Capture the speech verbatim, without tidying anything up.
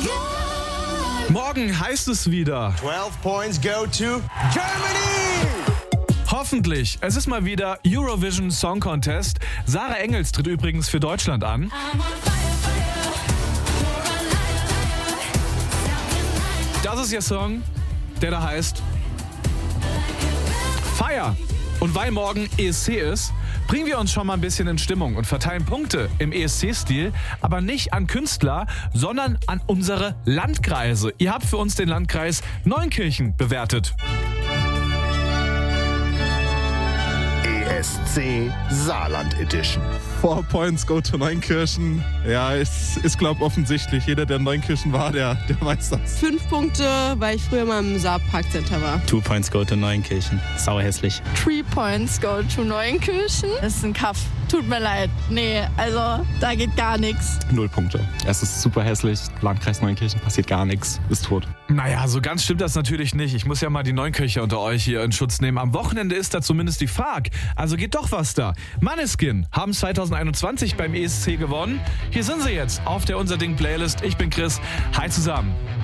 Morgen heißt es wieder. twelve points go to Germany! Hoffentlich. Es ist mal wieder Eurovision Song Contest. Sarah Engels tritt übrigens für Deutschland an. Das ist ihr Song, der da heißt Fire. Und weil morgen E S C ist, bringen wir uns schon mal ein bisschen in Stimmung und verteilen Punkte im E S C-Stil, aber nicht an Künstler, sondern an unsere Landkreise. Ihr habt für uns den Landkreis Neunkirchen bewertet. E S C Saarland Edition. Four Points go to Neunkirchen. Ja, es ist, glaube offensichtlich. Jeder, der in Neunkirchen war, der, der weiß das. Fünf Punkte, weil ich früher mal im Saar-Parkcenter war. Two points go to Neunkirchen. Sauer hässlich. Three points go to Neunkirchen. Das ist ein Kaff. Tut mir leid. Nee, also da geht gar nichts. Null Punkte. Es ist super hässlich. Landkreis Neunkirchen, passiert gar nichts. Ist tot. Naja, so ganz stimmt das natürlich nicht. Ich muss ja mal die Neunkircher unter euch hier in Schutz nehmen. Am Wochenende ist da zumindest die F A G. Also geht doch was da. Måneskin haben zwanzig einundzwanzig beim E S C gewonnen. Hier sind sie jetzt auf der Unser Ding Playlist. Ich bin Chris. Hi zusammen.